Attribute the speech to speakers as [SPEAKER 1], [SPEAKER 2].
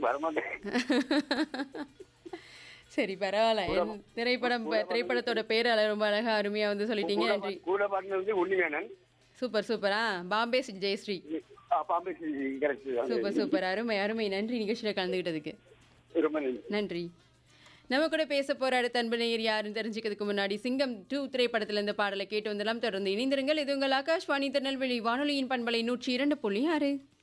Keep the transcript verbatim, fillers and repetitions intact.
[SPEAKER 1] வரமாட்டேன்.
[SPEAKER 2] சரி பரவாயில்ல.
[SPEAKER 1] கூட
[SPEAKER 2] என் திரைப்படம்
[SPEAKER 1] கூட
[SPEAKER 2] திரைப்படத்தோட பேர் அழ ரொம்ப அழகா அருமையா வந்து சொல்லிட்டீங்க.
[SPEAKER 1] கூட
[SPEAKER 2] நன்றி.
[SPEAKER 1] கூட பாடினது வந்து உன்னிமேனன்.
[SPEAKER 2] Super super. ஆ Bombay Jayashree.
[SPEAKER 1] Bombay correct.
[SPEAKER 2] Super super. அருமை அருமை. நன்றி நிகழ்ச்சியில கலந்துகிட்டதுக்கு.
[SPEAKER 1] ரொம்ப நன்றி.
[SPEAKER 2] நன்றி. நம்ம கூட பேச போற அடுத்த அன்பு நேயர் யாருன்னு தெரிஞ்சுக்கிறதுக்கு முன்னாடி சிங்கம் டூ திரைப்படத்துல இந்த பாடலை கேட்டு வந்துடலாம். தொடர்ந்து இணைந்திருங்கள். இது உங்கள் ஆகாஷ்வாணி திருநெல்வேலி வானொலியின் பண்பலை நூற்றி இரண்டு புள்ளி ஆறு.